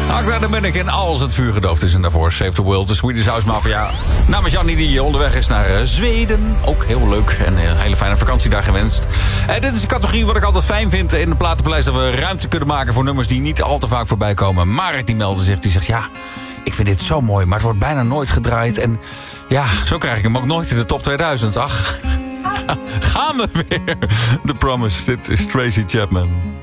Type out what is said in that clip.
Akda de Munnik en Als het vuur gedoofd is. En daarvoor Save the World, de Swedish House Mafia. Namens Jannie die onderweg is naar Zweden. Ook heel leuk en een hele fijne vakantie daar gewenst. Dit is de categorie wat ik altijd fijn vind in de platenpaleis. Dat we ruimte kunnen maken voor nummers die niet al te vaak voorbij komen. Marek die meldde zich, die zegt ja, ik vind dit zo mooi, maar het wordt bijna nooit gedraaid. En ja, zo krijg ik hem ook nooit in de top 2000. Ach, gaan we weer. The Promise, dit is Tracy Chapman.